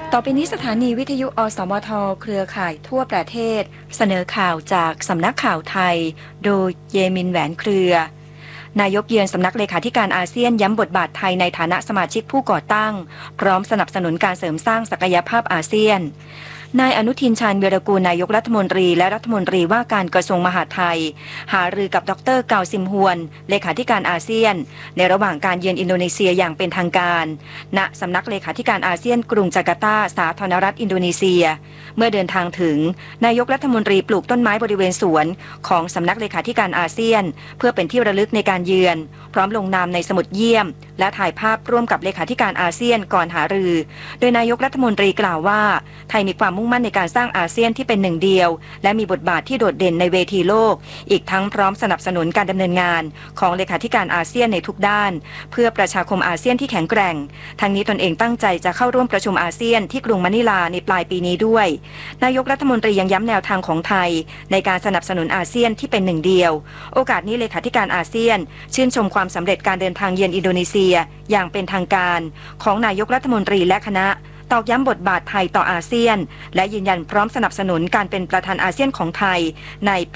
ต่อไปนี้สถานีวิทยุอสมทเครือข่ายทั่วประเทศเสนอข่าวจากสำนักข่าวไทยโดยเยมินแหวนเครือนายกเยือนสำนักเลขาธิการอาเซียนย้ำบทบาทไทยในฐานะสมาชิกผู้ก่อตั้งพร้อมสนับสนุนการเสริมสร้างศักยภาพอาเซียนนายอนุทินชาญวีรกูลนายกรัฐมนตรีและรัฐมนตรีว่าการกระทรวงมหาดไทยหารือกับดร.เกาซิมฮวนเลขาธิการอาเซียนในระหว่างการเยือนอินโดนีเซียอย่างเป็นทางการณสำนักเลขาธิการอาเซียนกรุงจาการ์ตาสาธารณรัฐอินโดนีเซียเมื่อเดินทางถึงนายกรัฐมนตรีปลูกต้นไม้บริเวณสวนของสำนักเลขาธิการอาเซียนเพื่อเป็นที่ระลึกในการเยือนพร้อมลงนามในสมุดเยี่ยมและถ่ายภาพร่วมกับเลขาธิการอาเซียนก่อนหารือโดยนายกรัฐมนตรีกล่าวว่าไทยมีความมุ่งมั่นในการสร้างอาเซียนที่เป็นหนึ่งเดียวและมีบทบาทที่โดดเด่นในเวทีโลกอีกทั้งพร้อมสนับสนุนการดำเนินงานของเลขาธิการอาเซียนในทุกด้านเพื่อประชาคมอาเซียนที่แข็งแกร่งทั้งนี้ตนเองตั้งใจจะเข้าร่วมประชุมอาเซียนที่กรุงมะนิลาในปลายปีนี้ด้วยนายกรัฐมนตรียังย้ำแนวทางของไทยในการสนับสนุนอาเซียนที่เป็นหนึ่งเดียวโอกาสนี้เลขาธิการอาเซียนชื่นชมความสำเร็จการเดินทางเยือนอินโดนีเซียอย่างเป็นทางการของนายกรัฐมนตรีและคณะตอกย้ำบทบาทไทยต่ออาเซียนและยืนยันพร้อมสนับสนุนการเป็นประธานอาเซียนของไทยในปี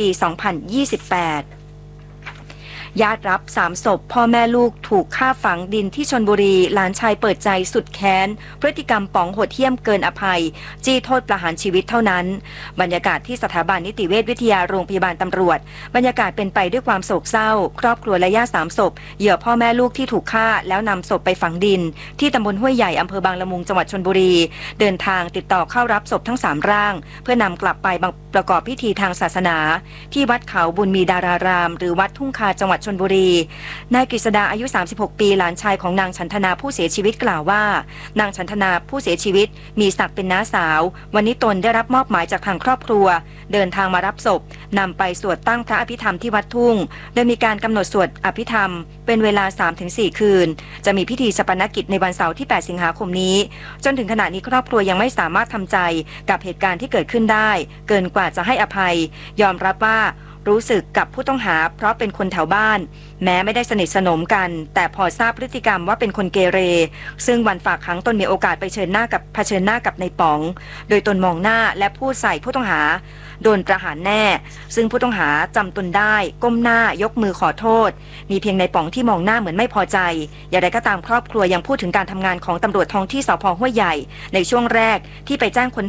2028ญาติรับ3 ศพพ่อแม่ลูกถูกฆ่าฝังดินที่ชลบุรีหลานชายเปิดใจสุดแค้นพฤติกรรมป๋องโหดเหี้ยมเกินอภัยจี้โทษประหารชีวิตเท่านั้นบรรยากาศที่สถาบันนิติเวชวิทยาโรงพยาบาลตำรวจบรรยากาศเป็นไปด้วยความโศกเศร้าครอบครัวและญาติ3 ศพเหยื่อพ่อแม่ลูกที่ถูกฆ่าแล้วนำศพไปฝังดินที่ตำบลห้วยใหญ่อำเภอบางละมุงจังหวัดชลบุรีเดินทางติดต่อเข้ารับศพทั้ง3 ร่างเพื่อนำกลับไปประกอบพิธีทางศาสนาที่วัดเขาบุญมีดารารามหรือวัดทุ่งคาจังหวัดชลบุรีนายกฤษดาอายุ36 ปีหลานชายของนางฉันทนาผู้เสียชีวิตกล่าวว่านางฉันทนาผู้เสียชีวิตมีศักดิ์เป็นน้าสาววันนี้ตนได้รับมอบหมายจากทางครอบครัวเดินทางมารับศพนำไปสวดตั้งพระอภิธรรมที่วัดทุ่งโดยมีการกำหนดสวดอภิธรรมเป็นเวลา 3-4 คืนจะมีพิธีฌาปนกิจในวันเสาร์ที่ 8 สิงหาคมนี้จนถึงขณะนี้ครอบครัวยังไม่สามารถทำใจกับเหตุการณ์ที่เกิดขึ้นได้เกินกว่าจะให้อภัยยอมรับว่ารู้สึกกับผู้ต้องหาเพราะเป็นคนแถวบ้านแม้ไม่ได้สนิทสนมกันแต่พอทราบพฤติกรรมว่าเป็นคนเกเรซึ่งวันฝากขังตนมีโอกาสไปเผชิญหน้ากับนายป๋องโดยตนมองหน้าและพูดใส่ผู้ต้องหาโดนประหารแน่ซึ่งผู้ต้องหาจำตนได้ก้มหน้ายกมือขอโทษมีเพียงนายป๋องที่มองหน้าเหมือนไม่พอใจอย่างไรก็ตามครอบครัวยังพูดถึงการทำงานของตำรวจท้องที่สภ.ห้วยใหญ่ในช่วงแรกที่ไปแจ้งคน